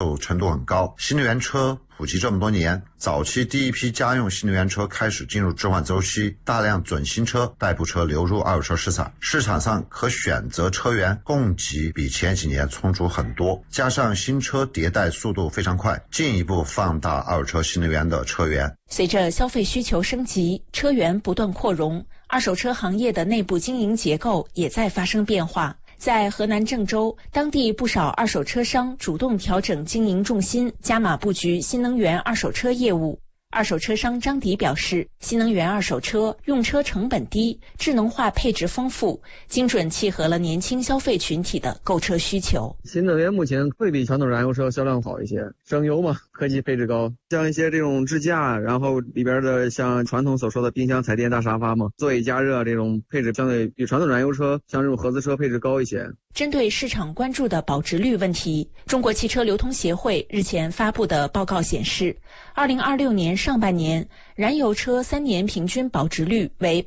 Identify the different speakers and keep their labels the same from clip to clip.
Speaker 1: 受程度很高。新能源车普及这么多年，早期第一批家用新能源车开始进入置换周期，大量准新车、代步车流入二手车市场，市场上可选择车源供给比前几年充足很多，加上新车迭代速度非常快，进一步放大二手车新能源的车源。
Speaker 2: 随着消费需求升级，车源不断扩容，二手车行业的内部经营结构也在发生变化。在河南郑州，当地不少二手车商主动调整经营重心，加码布局新能源二手车业务。二手车商张迪表示，新能源二手车用车成本低，智能化配置丰富，精准契合了年轻消费群体的购车需求。
Speaker 3: 新能源目前会比传统燃油车销量好一些，省油嘛，科技配置高，像一些这种支架，然后里边的像传统所说的冰箱、彩电、大沙发嘛，座椅加热这种配置相对比传统燃油车像这种合资车配置高一些。
Speaker 2: 针对市场关注的保值率问题，中国汽车流通协会日前发布的报告显示，2026年上半年，燃油车3年平均保值率为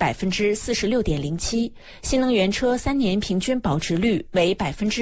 Speaker 2: 46.07%， 新能源车3年平均保值率为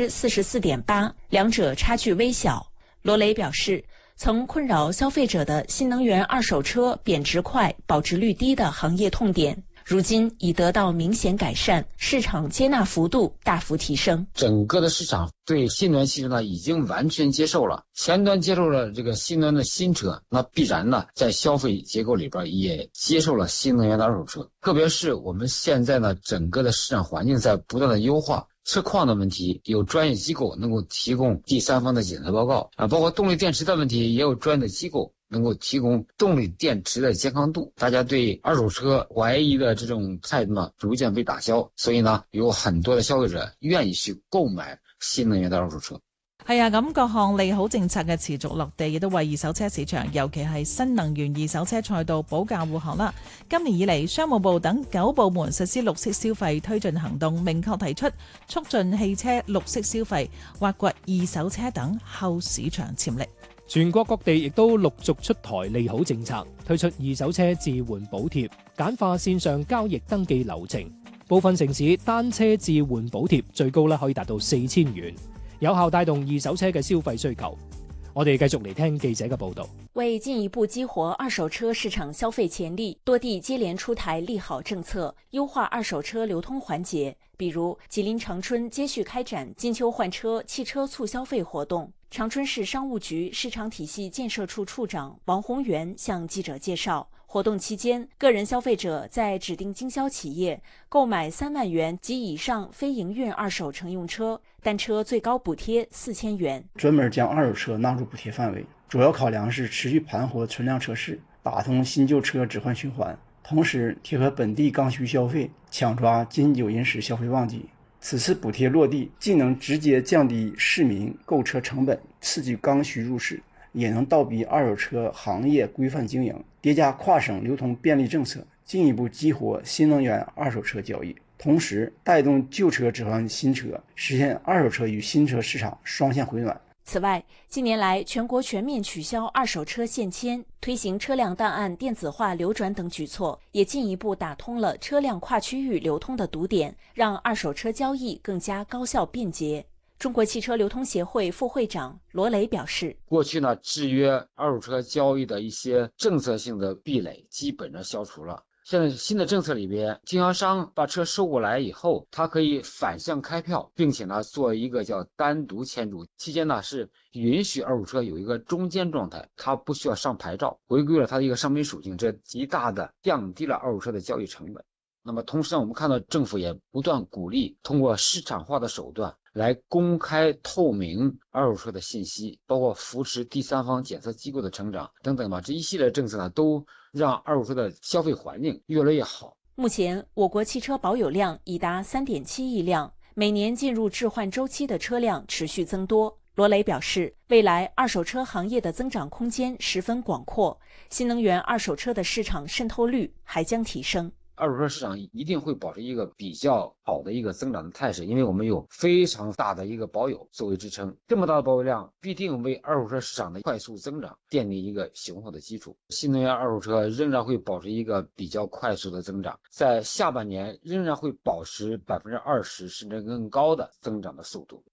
Speaker 2: 44.8%， 两者差距微小。罗雷表示，曾困扰消费者的新能源二手车贬值快、保值率低的行业痛点，如今已得到明显改善，市场接纳幅度大幅提升。
Speaker 4: 整个的市场对新能源汽车呢已经完全接受了，前端接受了这个新能源的新车，那必然呢在消费结构里边也接受了新能源的二手车。特别是我们现在呢整个的市场环境在不断的优化，车况的问题有专业机构能够提供第三方的检测报告包括动力电池的问题也有专业的机构能够提供动力电池的健康度。大家对二手车怀疑的这种态度呢逐渐被打消，所以呢有很多的消费者愿意去购買新能源的二手車。
Speaker 5: 係啊，咁各項利好政策嘅持續落地，亦都為二手車市場，尤其係新能源二手車賽道保駕護航啦。今年以嚟，商務部等9部門實施綠色消費推進行動，明確提出促進汽車綠色消費，挖掘二手車等後市場潛力。
Speaker 6: 全國各地亦都陸續出台利好政策，推出二手車置換補貼，簡化線上交易登記流程。部分城市單車置換補貼最高可以達到4000元。有效帶動二手車嘅消費需求。我哋繼續嚟聽記者嘅報導。
Speaker 2: 為進一步激活二手車市場消費潛力，多地接連出台利好政策，優化二手車流通環節。比如，吉林長春接續開展金秋換車汽車促消費活動。長春市商務局市場體系建設處處長王宏元向記者介紹，活動期間，個人消費者在指定經銷企業購買3萬元及以上非營運二手乘用車，單車最高補貼4000元。
Speaker 7: 專門將二手車納入補貼範圍，主要考量是持續盤活存量車市，打通新舊車置換循環，同時貼合本地剛需消費，搶抓金九銀十消費旺季。此次補貼落地，既能直接降低市民購車成本，刺激剛需入市，也能倒逼二手車行業規範經營，疊加跨省流通便利政策，進一步激活新能源二手車交易，同時帶動舊車置換新車，實現二手車與新車市場雙向回暖。
Speaker 2: 此外，近年來全國全面取消二手車限遷，推行車輛檔案電子化流轉等舉措，也進一步打通了車輛跨區域流通的堵點，讓二手車交易更加高效便捷。中國汽車流通協會副會長羅雷表示，
Speaker 4: 過去呢制約二手車交易的一些政策性的壁壘基本上消除了。現在新的政策裡邊，經銷商把車收過來以後，他可以反向開票，並且呢做一個叫單獨簽注，期間呢是允許二手車有一個中間狀態，它不需要上牌照，回歸了它的一個商品屬性，這極大的降低了二手車的交易成本。那麼同時呢，我們看到政府也不斷鼓勵通過市場化的手段來公開透明二手車的信息，包括扶持第三方檢測機構的成長等等吧，這一系列政策呢都讓二手車的消費環境越來越好。
Speaker 2: 目前我國汽車保有量已達 3.7 億輛，每年進入置換週期的車輛持續增多。羅雷表示，未來二手車行業的增長空間十分廣闊，新能源二手車的市場滲透率還將提升。
Speaker 4: 二手車市場一定會保持一個比較好的一個增長的態勢，因為我們有非常大的一個保有作為支撐，這麼大的保有量必定為二手車市場的快速增長奠定一個雄厚的基礎。新能源二手車仍然會保持一個比較快速的增長，在下半年仍然會保持20%甚至更高的增長的速度。